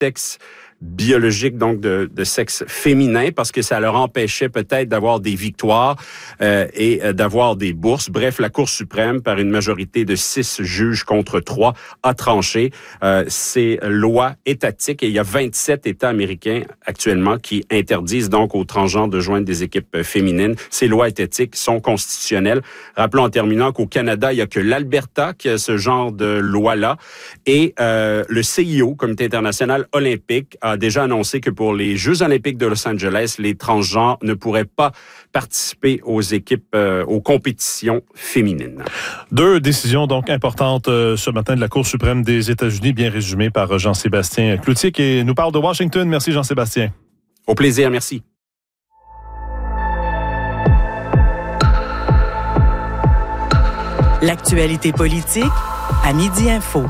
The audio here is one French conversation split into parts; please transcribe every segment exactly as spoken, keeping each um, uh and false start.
sexe biologique, donc de, de sexe féminin, parce que ça leur empêchait peut-être d'avoir des victoires euh, et euh, d'avoir des bourses. Bref, la Cour suprême, par une majorité de six juges contre trois, a tranché euh, ces lois étatiques. Et il y a vingt-sept États américains actuellement qui interdisent donc aux transgenres de joindre des équipes féminines. Ces lois étatiques sont constitutionnelles. Rappelons en terminant qu'au Canada, il n'y a que l'Alberta qui a ce genre de loi-là. Et euh, le C I O, Comité international olympique, a a déjà annoncé que pour les Jeux olympiques de Los Angeles, les transgenres ne pourraient pas participer aux équipes, euh, aux compétitions féminines. Deux décisions donc importantes euh, ce matin de la Cour suprême des États-Unis, bien résumées par Jean-Sébastien Cloutier, qui nous parle de Washington. Merci Jean-Sébastien. Au plaisir, merci. L'actualité politique à Midi Info.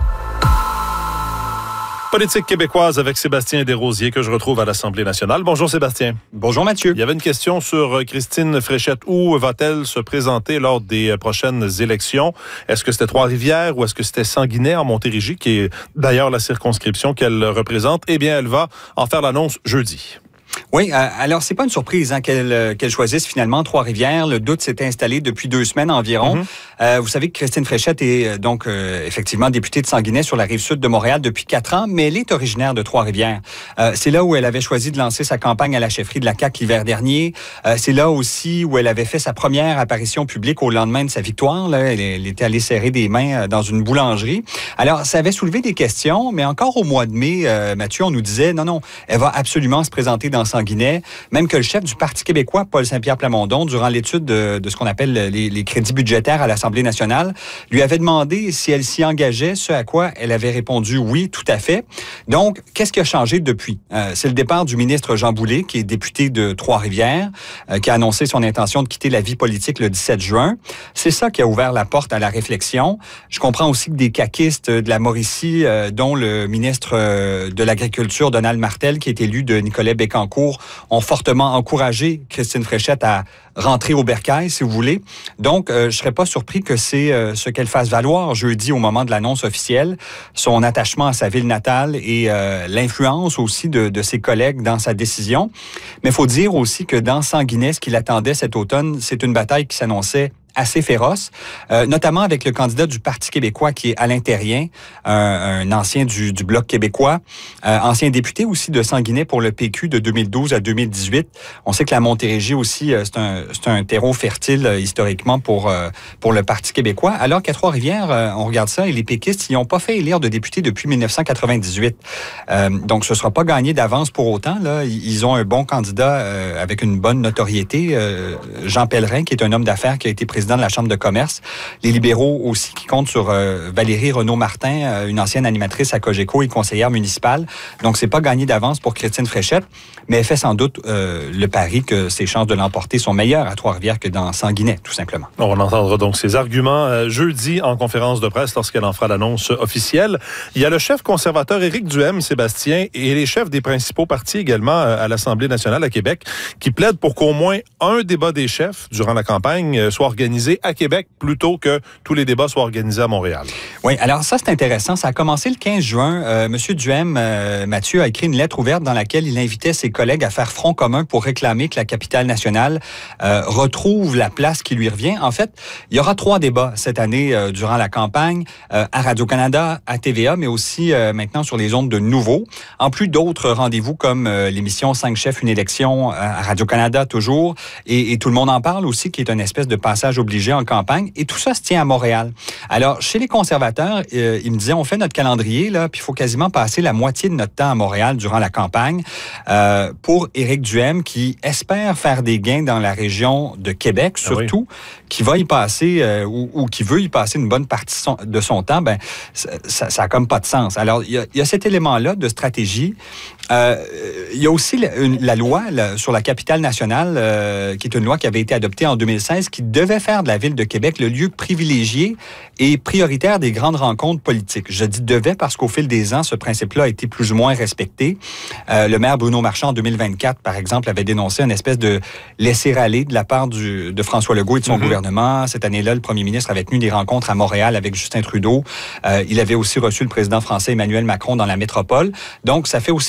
Politique québécoise avec Sébastien Desrosiers que je retrouve à l'Assemblée nationale. Bonjour Sébastien. Bonjour Mathieu. Il y avait une question sur Christine Fréchette. Où va-t-elle se présenter lors des prochaines élections? Est-ce que c'était Trois-Rivières ou est-ce que c'était Sanguinet en Montérégie, qui est d'ailleurs la circonscription qu'elle représente? Eh bien, elle va en faire l'annonce jeudi. Oui, euh, alors c'est pas une surprise hein, qu'elle euh, qu'elle choisisse finalement Trois-Rivières. Le doute s'est installé depuis deux semaines environ. Mm-hmm. Euh, vous savez que Christine Fréchette est euh, donc euh, effectivement députée de Sanguinet sur la rive sud de Montréal depuis quatre ans, mais elle est originaire de Trois-Rivières. Euh, c'est là où elle avait choisi de lancer sa campagne à la chefferie de la C A Q l'hiver dernier. Euh, c'est là aussi où elle avait fait sa première apparition publique au lendemain de sa victoire. Là, elle, elle était allée serrer des mains dans une boulangerie. Alors, ça avait soulevé des questions, mais encore au mois de mai, euh, Mathieu, on nous disait non, non, elle va absolument se présenter dans Sanguinet, même que le chef du Parti québécois, Paul Saint-Pierre Plamondon, durant l'étude de, de ce qu'on appelle les, les crédits budgétaires à l'Assemblée nationale, lui avait demandé si elle s'y engageait, ce à quoi elle avait répondu oui, tout à fait. Donc, qu'est-ce qui a changé depuis? Euh, c'est le départ du ministre Jean Boulet, qui est député de Trois-Rivières, euh, qui a annoncé son intention de quitter la vie politique le dix-sept juin. C'est ça qui a ouvert la porte à la réflexion. Je comprends aussi que des caquistes de la Mauricie, euh, dont le ministre euh, de l'Agriculture, Donald Martel, qui est élu de Nicolet Bécancour, ont fortement encouragé Christine Fréchette à rentrer au bercail, si vous voulez. Donc, euh, je ne serais pas surpris que c'est euh, ce qu'elle fasse valoir jeudi au moment de l'annonce officielle, son attachement à sa ville natale et euh, l'influence aussi de, de ses collègues dans sa décision. Mais il faut dire aussi que dans Sanguinet, ce qui l'attendait cet automne, c'est une bataille qui s'annonçait assez féroce, euh, notamment avec le candidat du Parti québécois qui est Alain Terrien, un, un ancien du, du Bloc québécois, euh, ancien député aussi de Sanguinet pour le P Q de deux mille douze à deux mille dix-huit. On sait que la Montérégie aussi, euh, c'est un, c'est un terreau fertile euh, historiquement pour, euh, pour le Parti québécois, alors qu'à Trois-Rivières, euh, on regarde ça et les péquistes, ils n'ont pas fait élire de député depuis dix-neuf cent quatre-vingt-dix-huit. Euh, donc, ce ne sera pas gagné d'avance pour autant. Là. Ils ont un bon candidat euh, avec une bonne notoriété, euh, Jean Pellerin, qui est un homme d'affaires qui a été président de la Chambre de commerce. Les libéraux aussi qui comptent sur euh, Valérie Renaud-Martin, euh, une ancienne animatrice à Cogeco et conseillère municipale. Donc, c'est pas gagné d'avance pour Christine Fréchette, mais elle fait sans doute euh, le pari que ses chances de l'emporter sont meilleures à Trois-Rivières que dans Sanguinet, tout simplement. On entendra donc ses arguments euh, jeudi en conférence de presse lorsqu'elle en fera l'annonce officielle. Il y a le chef conservateur Éric Duhaime, Sébastien, et les chefs des principaux partis également euh, à l'Assemblée nationale à Québec qui plaident pour qu'au moins un débat des chefs durant la campagne euh, soit organisé à Québec plutôt que tous les débats soient organisés à Montréal. Oui, alors ça, c'est intéressant. Ça a commencé le quinze juin. Euh, Monsieur Duhaime, euh, Mathieu, a écrit une lettre ouverte dans laquelle il invitait ses collègues à faire front commun pour réclamer que la capitale nationale euh, retrouve la place qui lui revient. En fait, il y aura trois débats cette année euh, durant la campagne, euh, à Radio-Canada, à T V A, mais aussi euh, maintenant sur les ondes de Nouveau. En plus d'autres rendez-vous comme euh, l'émission cinq chefs, une élection à Radio-Canada toujours. Et, et tout le monde en parle aussi, qui est une espèce de passage obligé en campagne. Et tout ça se tient à Montréal. Alors, chez les conservateurs, euh, ils me disaient, on fait notre calendrier, là, puis il faut quasiment passer la moitié de notre temps à Montréal durant la campagne. Euh, pour Éric Duhaime, qui espère faire des gains dans la région de Québec, surtout, ah oui. qui va y passer, euh, ou, ou qui veut y passer une bonne partie son, de son temps, ben, ça n'a comme pas de sens. Alors, il y a, y a cet élément-là de stratégie. Euh, il y a aussi la, une, la loi là, sur la capitale nationale, euh, qui est une loi qui avait été adoptée en deux mille seize, qui devait faire de la ville de Québec le lieu privilégié et prioritaire des grandes rencontres politiques. Je dis devait parce qu'au fil des ans, ce principe-là a été plus ou moins respecté. Euh, le maire Bruno Marchand, en deux mille vingt-quatre, par exemple, avait dénoncé une espèce de laisser-aller de la part du, de François Legault et de son mm-hmm. gouvernement. Cette année-là, le premier ministre avait tenu des rencontres à Montréal avec Justin Trudeau. Euh, il avait aussi reçu le président français Emmanuel Macron dans la métropole. Donc, ça fait aussi